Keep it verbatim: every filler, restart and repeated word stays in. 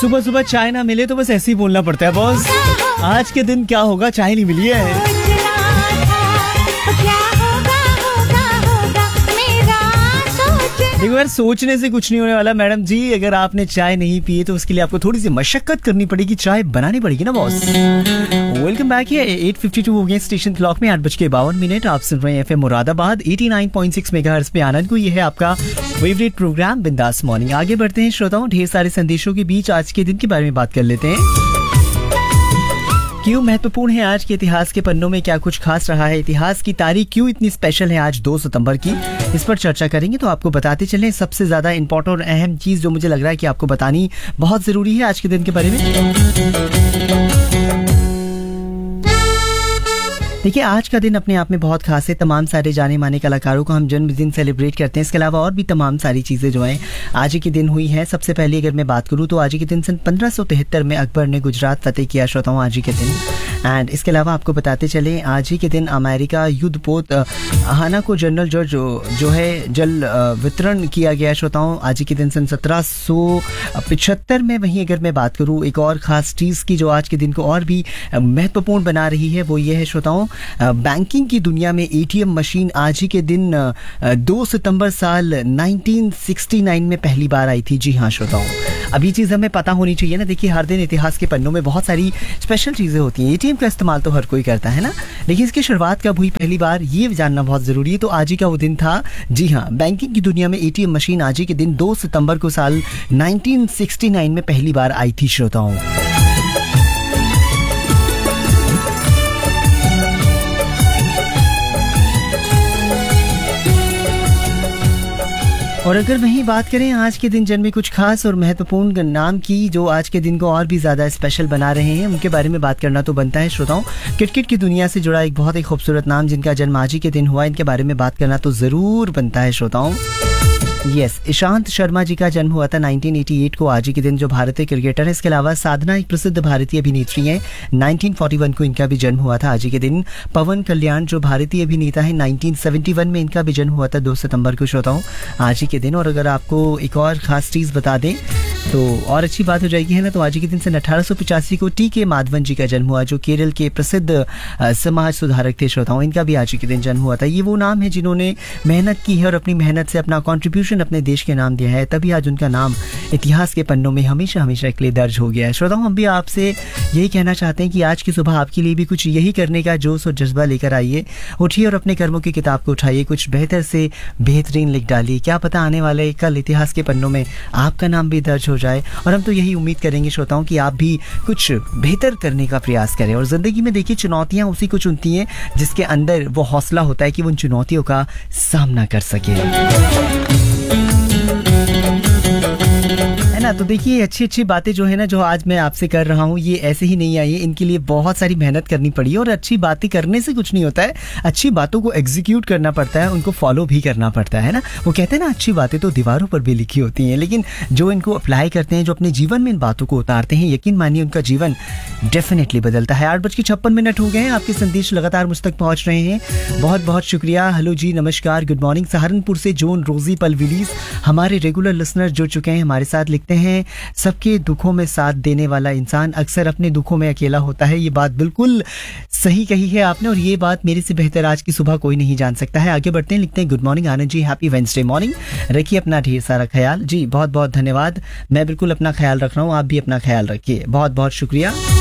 सुबह सुबह चाय ना मिले तो बस ऐसे ही बोलना पड़ता है बॉस। आज के दिन क्या होगा, चाय नहीं मिली है। देखो यार, सोचने से कुछ नहीं होने वाला मैडम जी। अगर आपने चाय नहीं पी तो उसके लिए आपको थोड़ी सी मशक्कत करनी पड़ेगी, चाय बनानी पड़ेगी ना बॉस। वेलकम बैक है। आठ बजकर बावन हो गए स्टेशन क्लॉक में, आठ बज के बावन मिनट। आप सुन रहे हैं एफएम मुरादाबाद नवासी पॉइंट छह मेगाहर्ट्ज पे आनंद को। ये है आपका फेवरेट प्रोग्राम बिंदास मॉर्निंग। आगे बढ़ते हैं श्रोताओं, ढेर सारे संदेशों के बीच आज के दिन के बारे में बात कर लेते हैं। क्यों महत्वपूर्ण है आज के इतिहास के पन्नों में, क्या कुछ खास रहा है, इतिहास की तारीख क्यों इतनी स्पेशल है आज दो सितंबर की, इस पर चर्चा करेंगे। तो आपको बताते चलें सबसे ज्यादा इंपॉर्टेंट और अहम चीज जो मुझे लग रहा है कि आपको बतानी बहुत जरूरी है आज के दिन के बारे में। देखिए, आज का दिन अपने आप में बहुत खास है। तमाम सारे जाने माने कलाकारों का हम जन्मदिन सेलिब्रेट करते हैं। इसके अलावा और भी तमाम सारी चीज़ें जो हैं आज ही के दिन हुई हैं। सबसे पहले अगर मैं बात करूं तो आज ही के दिन सन पंद्रह सौ तिहत्तर में अकबर ने गुजरात फतेह किया श्रोताओं आज ही के दिन। एंड इसके अलावा आपको बताते चलें आज ही के दिन अमेरिका युद्धपोत हाना को जनरल जो जो, जो है जल वितरण किया गया श्रोताओं आज ही के दिन सन सत्रह सौ पिछहत्तर में। वहीं अगर मैं बात करूं एक और ख़ास चीज़ की जो आज के दिन को और भी महत्वपूर्ण बना रही है वो ये है श्रोताओं, बैंकिंग की दुनिया में एटीएम मशीन आज ही के दिन दो सितंबर साल उन्नीस सौ उनहत्तर में पहली बार आई थी। जी हाँ श्रोताओं, अब ये चीज़ हमें पता होनी चाहिए ना। देखिए, हर दिन इतिहास के पन्नों में बहुत सारी स्पेशल चीज़ें होती हैं। एटीएम का इस्तेमाल तो हर कोई करता है ना, लेकिन इसकी शुरुआत कब हुई पहली बार ये जानना बहुत ज़रूरी है। तो आज ही का वो दिन था। जी हाँ, बैंकिंग की दुनिया में एटीएम मशीन आज ही के दिन दो सितंबर को साल उन्नीस सौ उनहत्तर में पहली बार आई थी श्रोताओं। और अगर वहीं बात करें आज के दिन जन्मे कुछ खास और महत्वपूर्ण नाम की जो आज के दिन को और भी ज़्यादा स्पेशल बना रहे हैं, उनके बारे में बात करना तो बनता है श्रोताओं। क्रिकेट की दुनिया से जुड़ा एक बहुत ही खूबसूरत नाम जिनका जन्म आज ही के दिन हुआ, इनके बारे में बात करना तो ज़रूर बनता है श्रोताओं। यस yes, ईशांत शर्मा जी का जन्म हुआ था उन्नीस सौ अट्ठासी को आज ही के दिन, जो भारतीय क्रिकेटर है। इसके अलावा साधना एक प्रसिद्ध भारतीय अभिनेत्री हैं, उन्नीस सौ इकतालीस को इनका भी जन्म हुआ था आज ही के दिन। पवन कल्याण जो भारतीय अभिनेता है, उन्नीस सौ इकहत्तर में इनका भी जन्म हुआ था दो सितंबर को श्रोताओं आज ही के दिन। और अगर आपको एक और ख़ास चीज़ बता दें तो और अच्छी बात हो जाएगी है ना, तो आज ही के दिन सन अठारह सौ पचासी को टी के माधवन जी का जन्म हुआ, जो केरल के प्रसिद्ध समाज सुधारक थे श्रोताओं। इनका भी आज ही के दिन जन्म हुआ था। ये वो नाम है जिन्होंने मेहनत की है और अपनी मेहनत से अपना कॉन्ट्रीब्यूशन अपने देश के नाम दिया है, तभी आज उनका नाम इतिहास के पन्नों में हमेशा हमेशा के लिए दर्ज हो गया है श्रोताओं। हम भी आपसे यही कहना चाहते हैं कि आज की सुबह आपके लिए भी कुछ यही करने का जोश और जज्बा लेकर आइए। उठिए और अपने कर्मों की किताब को उठाइए, कुछ बेहतर से बेहतरीन लिख डालिए। क्या पता आने वाले कल इतिहास के पन्नों में आपका नाम भी दर्ज हो जाए। और हम तो यही उम्मीद करेंगे श्रोताओं कि आप भी कुछ बेहतर करने का प्रयास करें। और ज़िंदगी में देखिए, चुनौतियां उसी को चुनती हैं जिसके अंदर वो हौसला होता है कि वो उन चुनौतियों का सामना कर सके, है ना। तो देखिए, अच्छी अच्छी बातें जो है ना, जो आज मैं आपसे कर रहा हूँ, ये ऐसे ही नहीं आई है। इनके लिए बहुत सारी मेहनत करनी पड़ी है। और अच्छी बातें करने से कुछ नहीं होता है, अच्छी बातों को एग्जीक्यूट करना पड़ता है, उनको फॉलो भी करना पड़ता है ना। वो कहते हैं ना, अच्छी बातें तो दीवारों पर भी लिखी होती हैं, लेकिन जो इनको अप्लाई करते हैं, जो अपने जीवन में इन बातों को उतारते हैं, यकीन मानिए उनका जीवन डेफिनेटली बदलता है। आठ बज के छप्पन मिनट हो गए हैं। आपके संदेश लगातार मुझ तक पहुँच रहे हैं, बहुत बहुत शुक्रिया। हेलो जी, नमस्कार, गुड मॉर्निंग। सहारनपुर से जोन रोजी पलविलीज हमारे रेगुलर लिसनर जुड़ चुके हैं हमारे साथ। लिखते हैं, सबके दुखों में साथ देने वाला इंसान अक्सर अपने दुखों में अकेला होता है। ये बात बिल्कुल सही कही है आपने, और ये बात मेरे से बेहतर आज की सुबह कोई नहीं जान सकता है। आगे बढ़ते हैं। लिखते हैं, good morning Anand ji, happy Wednesday morning. रखिए अपना ढेर सारा ख्याल। जी बहुत बहुत धन्यवाद। मैं बिल्कुल अपना ख्याल रख रहा हूँ, आप भी अपना ख्याल रखिए। बहुत बहुत शुक्रिया।